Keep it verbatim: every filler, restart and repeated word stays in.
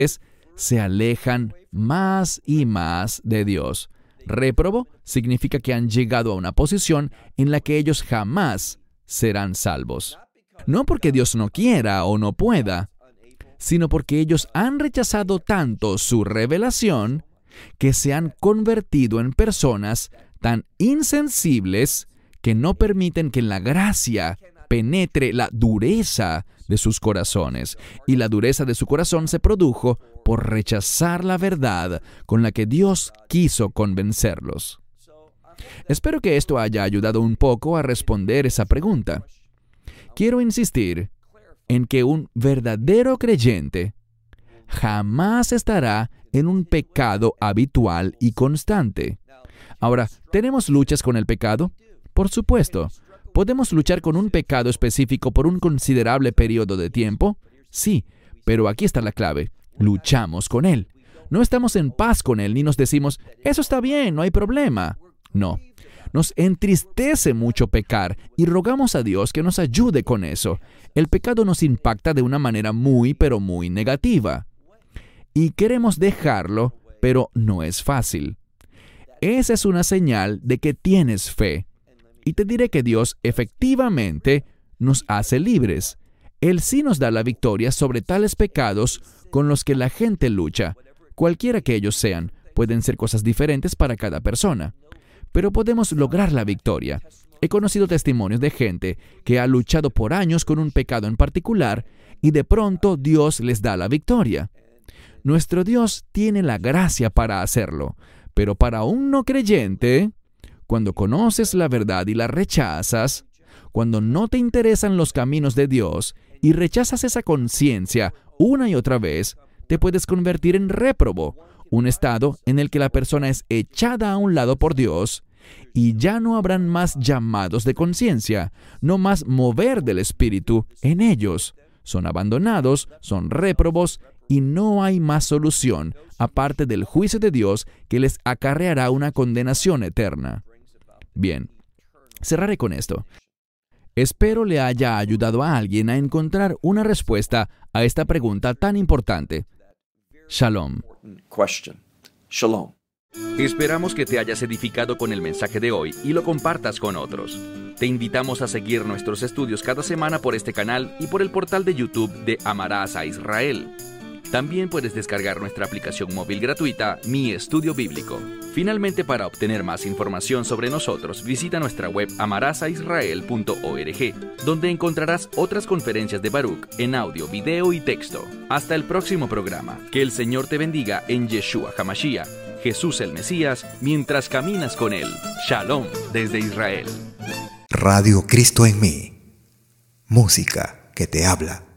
es se alejan más y más de Dios. Réprobo significa que han llegado a una posición en la que ellos jamás serán salvos. No porque Dios no quiera o no pueda, sino porque ellos han rechazado tanto su revelación que se han convertido en personas tan insensibles que no permiten que la gracia penetre la dureza de sus corazones. Y la dureza de su corazón se produjo por rechazar la verdad con la que Dios quiso convencerlos. Espero que esto haya ayudado un poco a responder esa pregunta. Quiero insistir en que un verdadero creyente jamás estará en un pecado habitual y constante. Ahora, ¿tenemos luchas con el pecado? Por supuesto. ¿Podemos luchar con un pecado específico por un considerable periodo de tiempo? Sí, pero aquí está la clave. Luchamos con él. No estamos en paz con él ni nos decimos, eso está bien, no hay problema. No. Nos entristece mucho pecar y rogamos a Dios que nos ayude con eso. El pecado nos impacta de una manera muy, pero muy negativa. Y queremos dejarlo, pero no es fácil. Esa es una señal de que tienes fe. Y te diré que Dios efectivamente nos hace libres. Él sí nos da la victoria sobre tales pecados con los que la gente lucha. Cualquiera que ellos sean, pueden ser cosas diferentes para cada persona. Pero podemos lograr la victoria. He conocido testimonios de gente que ha luchado por años con un pecado en particular y de pronto Dios les da la victoria. Nuestro Dios tiene la gracia para hacerlo, pero para un no creyente, cuando conoces la verdad y la rechazas, cuando no te interesan los caminos de Dios y rechazas esa conciencia una y otra vez, te puedes convertir en réprobo, un estado en el que la persona es echada a un lado por Dios y ya no habrán más llamados de conciencia, no más mover del Espíritu en ellos. Son abandonados, son réprobos y no hay más solución aparte del juicio de Dios que les acarreará una condenación eterna. Bien, cerraré con esto. Espero le haya ayudado a alguien a encontrar una respuesta a esta pregunta tan importante. Shalom. Shalom. Esperamos que te hayas edificado con el mensaje de hoy y lo compartas con otros. Te invitamos a seguir nuestros estudios cada semana por este canal y por el portal de YouTube de Amarás a Israel. También puedes descargar nuestra aplicación móvil gratuita, Mi Estudio Bíblico. Finalmente, para obtener más información sobre nosotros, visita nuestra web amarás a israel punto org, donde encontrarás otras conferencias de Baruch en audio, video y texto. Hasta el próximo programa. Que el Señor te bendiga en Yeshua HaMashiach, Jesús el Mesías, mientras caminas con Él. Shalom desde Israel. Radio Cristo en mí. Música que te habla.